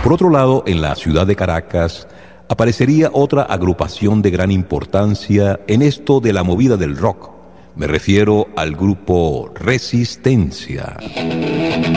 Por otro lado, en la ciudad de Caracas aparecería otra agrupación de gran importancia en esto de la movida del rock. Me refiero al grupo Resistencia.